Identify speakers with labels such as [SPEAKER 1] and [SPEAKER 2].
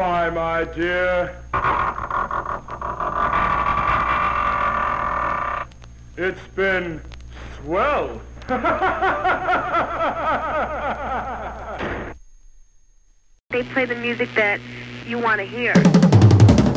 [SPEAKER 1] Goodbye, my dear. It's been swell.
[SPEAKER 2] They play the music that you want to hear.